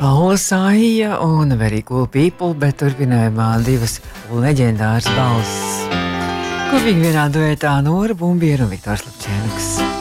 Paula Sāija un Very Cool People, bet turpinājumā divas leģendāras balss. Kopīgi vienā duetā Nora Bumbiera un Viktors Lapčēnuks.